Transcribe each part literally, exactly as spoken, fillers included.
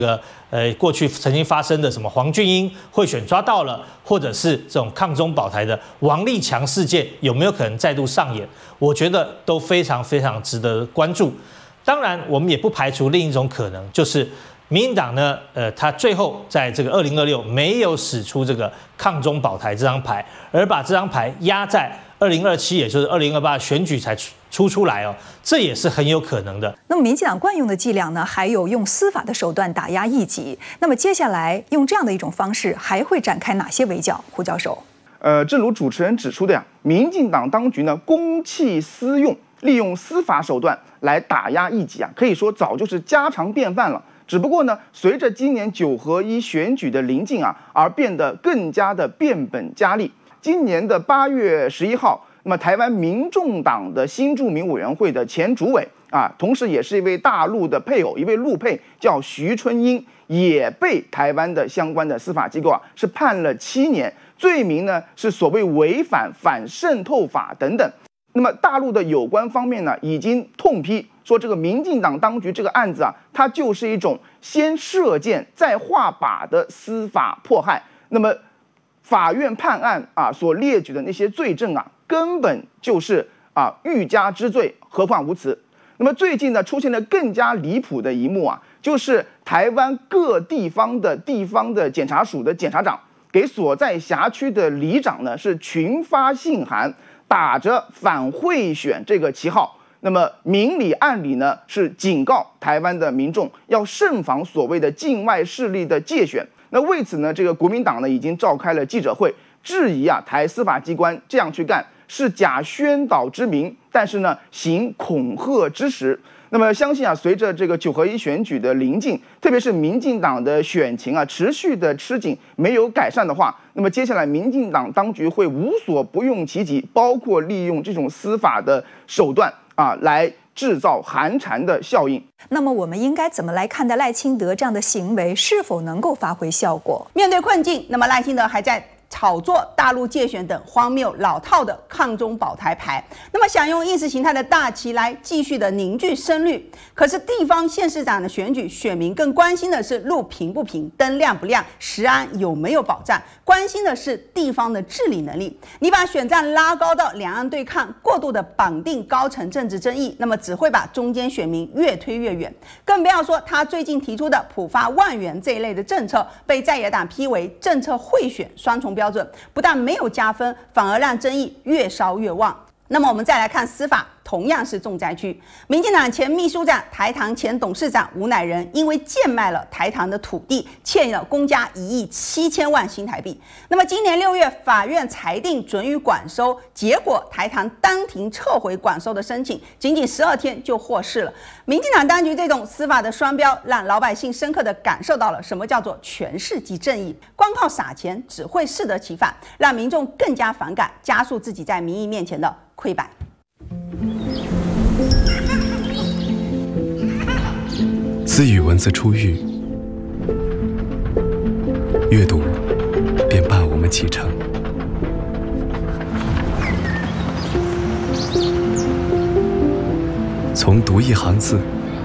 这个呃，过去曾经发生的什么黄俊英贿选抓到了，或者是这种抗中保台的王立强事件，有没有可能再度上演？我觉得都非常非常值得关注。当然，我们也不排除另一种可能，就是民进党呢，呃，他最后在这个二零二六没有使出这个抗中保台这张牌，而把这张牌压在二零二七，也就是二零二八选举才出出出来哦，这也是很有可能的。 那么，民进党惯用的伎俩呢，还有用司法的手段打压异己。那么，接下来用这样的一种方式，还会展开哪些围剿？胡教授， 呃，正如主持人指出的呀，民进党当局呢，公器私用，利用司法手段来打压异己啊，可以说早就是家常便饭了。只不过呢，随着今年九合一选举的临近啊，而变得更加的变本加厉。今年的八月十一号。那么，台湾民众党的新住民委员会的前主委啊，同时也是一位大陆的配偶，一位陆配，叫徐春英，也被台湾的相关的司法机构啊是判了七年，罪名呢是所谓违反反渗透法等等。那么，大陆的有关方面呢，已经痛批说，这个民进党当局这个案子啊，它就是一种先射箭再画靶的司法迫害。那么，法院判案啊所列举的那些罪证啊，根本就是啊欲加之罪，何患无辞。那么最近呢，出现了更加离谱的一幕啊，就是台湾各地方的地方的检察署的检察长给所在辖区的里长呢是群发信函，打着反贿选这个旗号，那么明里暗里呢是警告台湾的民众要慎防所谓的境外势力的介选。那为此呢，这个国民党呢已经召开了记者会，质疑啊台司法机关这样去干是假宣导之名，但是呢行恐吓之实。那么相信啊，随着这个九合一选举的临近，特别是民进党的选情啊持续的吃紧，没有改善的话，那么接下来民进党当局会无所不用其极，包括利用这种司法的手段啊来制造寒蝉的效应。 那么我们应该怎么来看待赖清德这样的行为是否能够发挥效果？ 面对困境，那么赖清德还在炒作大陆介选等荒谬老套的抗中保台牌，那么想用意识形态的大旗来继续的凝聚声律。可是地方县市长的选举，选民更关心的是路平不平、灯亮不亮、食安有没有保障，关心的是地方的治理能力。你把选战拉高到两岸对抗，过度的绑定高层政治争议，那么只会把中间选民越推越远。更不要说他最近提出的普发万元这一类的政策，被在野党批为政策贿选、双重标准，不但没有加分，反而让争议越烧越旺。那么我们再来看司法，同样是重灾区。民进党前秘书长、台糖前董事长吴乃仁，因为贱卖了台糖的土地，欠了公家一亿七千万新台币。那么今年六月，法院裁定准予管收，结果台糖当庭撤回管收的申请，仅仅十二天就获释了。民进党当局这种司法的双标，让老百姓深刻地感受到了什么叫做权势即正义。光靠撒钱只会适得其反，让民众更加反感，加速自己在民意面前的溃败。 自与文字出狱，阅读便伴我们启程。从读一行字，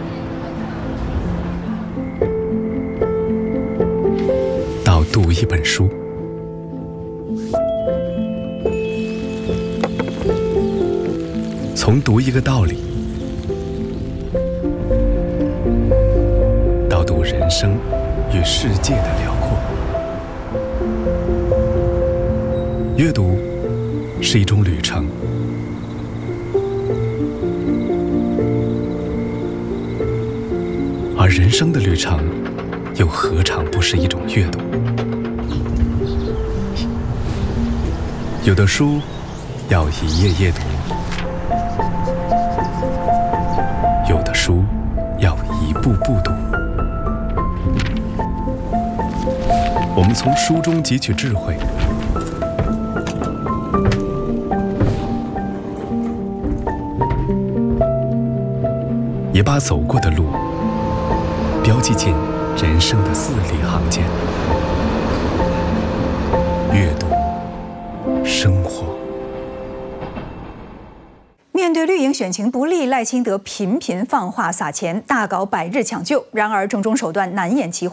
到读一本书，从读一个道理，到读人生与世界的辽阔。阅读是一种旅程，而人生的旅程又何尝不是一种阅读？有的书要一页页读，有的书要一步步读。我们从书中汲取智慧，也把走过的路标记进人生的字里行间。阅读，生活。 面对绿营选情不利，赖清德频频放话撒钱，大搞百日抢救。然而，种种手段难掩其